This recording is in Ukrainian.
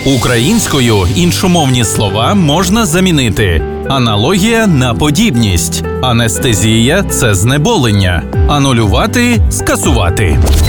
Українською іншомовні слова можна замінити. Аналогія на подібність. Анестезія – це знеболення. Анулювати – скасувати.